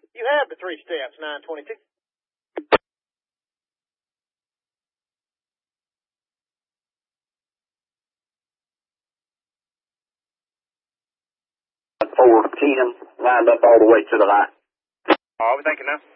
You have the 3 steps, 922. Forward 10, lined up all the way to the light. All we thinking now?